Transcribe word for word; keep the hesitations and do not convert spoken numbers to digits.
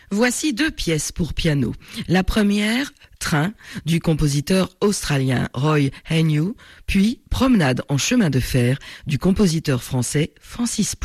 Voici deux pièces pour piano. La première, Train, du compositeur australien Roy Haynew, puis Promenade en chemin de fer, du compositeur français Francis Poulenc.